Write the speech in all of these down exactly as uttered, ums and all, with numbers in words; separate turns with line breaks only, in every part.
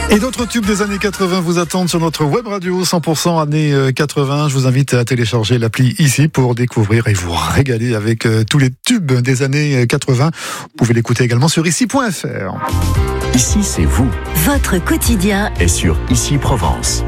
Et d'autres tubes des années quatre-vingts vous attendent sur notre web radio cent pour cent années quatre-vingts. Je vous invite à télécharger l'appli ici pour découvrir et vous régaler avec tous les tubes des années quatre-vingts. Vous pouvez l'écouter également sur ici point f r.
Ici, c'est vous.
Votre quotidien
est sur Ici Provence.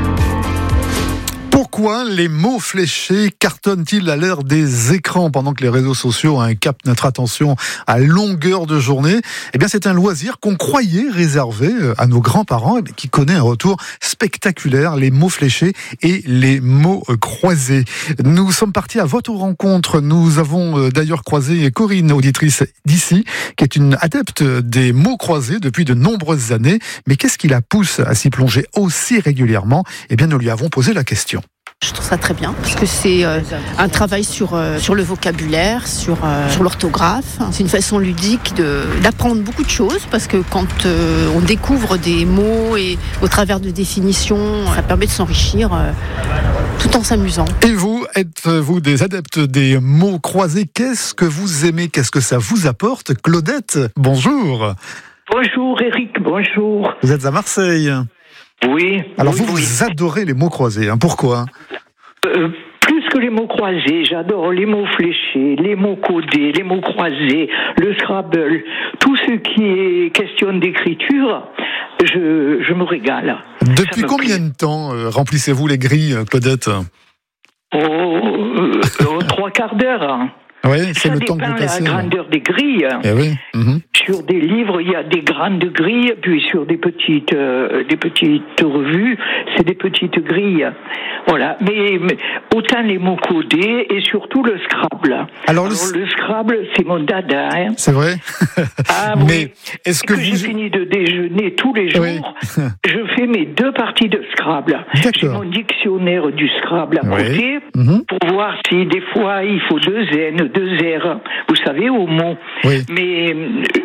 Pourquoi les mots fléchés cartonnent-ils à l'ère des écrans pendant que les réseaux sociaux hein, captent notre attention à longueur de journée ? Eh bien, c'est un loisir qu'on croyait réservé à nos grands-parents et qui connaît un retour spectaculaire, les mots fléchés et les mots croisés. Nous sommes partis à votre rencontre. Nous avons d'ailleurs croisé Corinne, auditrice d'ici, qui est une adepte des mots croisés depuis de nombreuses années. Mais qu'est-ce qui la pousse à s'y plonger aussi régulièrement ? Eh bien, nous lui avons posé la question.
Je trouve ça très bien parce que c'est euh, un travail sur, euh, sur le vocabulaire, sur, euh, sur l'orthographe. C'est une façon ludique de, d'apprendre beaucoup de choses parce que quand euh, on découvre des mots et au travers de définitions, ça permet de s'enrichir euh, tout en s'amusant.
Et vous, êtes-vous des adeptes des mots croisés ? Qu'est-ce que vous aimez ? Qu'est-ce que ça vous apporte ? Claudette, bonjour.
Bonjour Eric, bonjour.
Vous êtes à Marseille ?
Oui.
Alors
oui,
vous,
oui.
vous adorez les mots croisés, hein. Pourquoi ?
euh, Plus que les mots croisés, j'adore les mots fléchés, les mots codés, les mots croisés, le Scrabble, tout ce qui est question d'écriture, je, je me régale.
Depuis combien plaît. de temps euh, remplissez-vous les grilles, Claudette ?
Oh, euh, euh, trois quarts d'heure.
Oui, c'est
ça
le temps que vous passez.
Ça dépend de la grandeur des grilles.
Eh oui. Mm-hmm.
Sur des livres, il y a des grandes grilles, puis sur des petites, euh, des petites revues, c'est des petites grilles. Voilà. Mais, mais autant les mots codés et surtout le Scrabble. Alors, Alors le... le Scrabble, c'est mon dada. Hein.
C'est vrai.
Ah
mais
oui.
est-ce que,
que
vous...
j'ai fini de déjeuner tous les jours, oui. je fais mes deux parties de Scrabble.
D'accord.
J'ai mon dictionnaire du Scrabble à
oui.
côté
mm-hmm.
pour voir si des fois il faut deux N, deux R, vous savez, au mot.
Oui.
Mais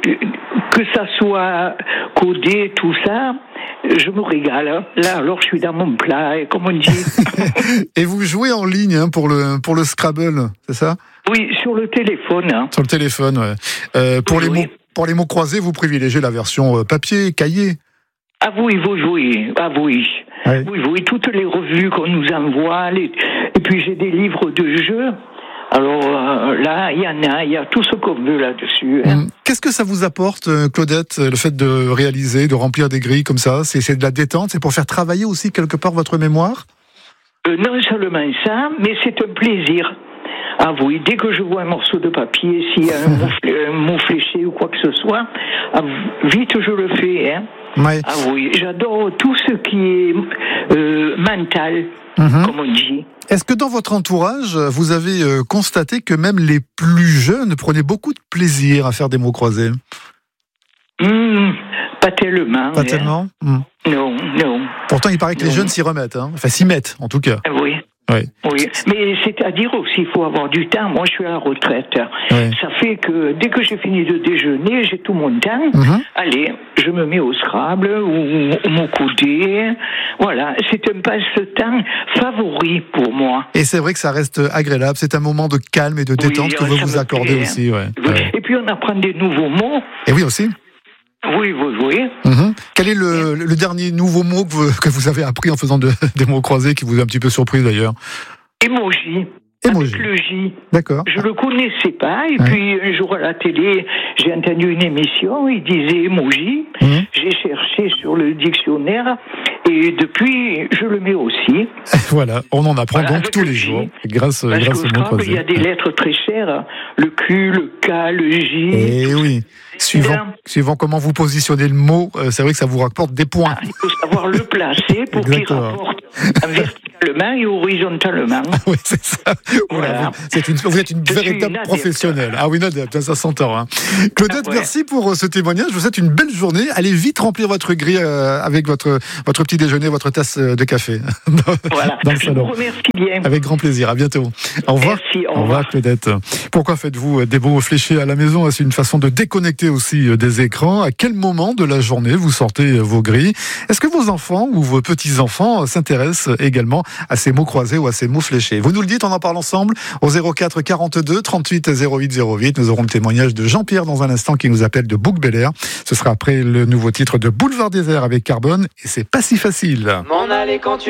que ça soit codé, tout ça, je me régale. Là, alors, je suis dans mon plat, comme on dit.
Et vous jouez en ligne hein, pour le pour le Scrabble, c'est ça ?
Oui, sur le téléphone. Hein.
Sur le téléphone, ouais. Euh, pour, les mots, pour les mots croisés, vous privilégiez la version papier, cahier ?
Ah oui, vous jouez. Ah oui.
Ouais.
Oui, oui, toutes les revues qu'on nous envoie. Les... Et puis, j'ai des livres de jeux. Alors euh, là, il y en a, il y a tout ce qu'on veut là-dessus. Hein.
Qu'est-ce que ça vous apporte, Claudette, le fait de réaliser, de remplir des grilles comme ça ? C'est, c'est de la détente, c'est pour faire travailler aussi quelque part votre mémoire ?
euh, Non seulement ça, mais c'est un plaisir. Ah oui, dès que je vois un morceau de papier, s'il y a un, mot, un mot fléché ou quoi que ce soit, ah, vite je le fais. Hein.
Ouais.
Ah oui, j'adore tout ce qui est euh, mental, mm-hmm. comme on dit.
Est-ce que dans votre entourage, vous avez euh, constaté que même les plus jeunes prenaient beaucoup de plaisir à faire des mots croisés ?
mmh, Pas tellement.
Pas
hein.
tellement mmh.
Non, non.
Pourtant, il paraît que
non.
les jeunes s'y remettent, hein. Enfin s'y mettent en tout cas.
Oui.
Oui.
oui, mais c'est-à-dire aussi, il faut avoir du temps. Moi, je suis à la retraite. Oui. Ça fait que dès que j'ai fini de déjeuner, j'ai tout mon temps. Mm-hmm. Allez, je me mets au Scrabble ou au mot codé. Voilà, c'est un passe-temps favori pour moi.
Et c'est vrai que ça reste agréable. C'est un moment de calme et de détente oui, que vous vous accordez plaît, aussi. Ouais.
Oui. Ouais. Et puis, on apprend des nouveaux mots.
Et oui, aussi.
Oui, oui, oui.
Mmh. Quel est le, le dernier nouveau mot que vous, que vous avez appris en faisant de, des mots croisés qui vous a un petit peu surpris d'ailleurs ?
Emoji.
Emoji.
Avec le J.
D'accord.
Je le connaissais pas et ouais. puis un jour à la télé, j'ai entendu une émission, il disait emoji. Mmh. J'ai cherché sur le dictionnaire et depuis, je le mets aussi.
Voilà, on en apprend voilà, donc tous les
J.
jours grâce,
Parce
grâce aux mots croisés.
Il y a des lettres très chères, le Q, le K, le J.
Et oui. Suivant, suivant comment vous positionnez le mot, euh, c'est vrai que ça vous rapporte des points.
Ah, il faut savoir le placer pour qu'il rapporte verticalement et horizontalement.
Ah oui, c'est ça. Voilà. Vous, c'est une, vous êtes une Je véritable une professionnelle. Ah oui, une adepte, ça s'entend. Hein. Claudette, ah ouais. merci pour ce témoignage. Je vous souhaite une belle journée. Allez vite remplir votre grille euh, avec votre, votre petit déjeuner, votre tasse de café. dans,
voilà.
dans le
Je
salon.
vous remercie bien.
Avec grand plaisir. À bientôt. Au revoir.
Merci. Au revoir,
au revoir Claudette. Pourquoi faites-vous des mots fléchés à la maison ? C'est une façon de déconnecter aussi des écrans. À quel moment de la journée vous sortez vos grilles ? Est-ce que vos enfants ou vos petits-enfants s'intéressent également à ces mots croisés ou à ces mots fléchés. Vous nous le dites, on en parle ensemble au zéro quatre quarante-deux trente-huit zéro huit zéro huit. Nous aurons le témoignage de Jean-Pierre dans un instant qui nous appelle de Bouc-Bel-Air. Ce sera après le nouveau titre de Boulevard Désert avec Carbone et c'est pas si facile.
M'en aller quand tu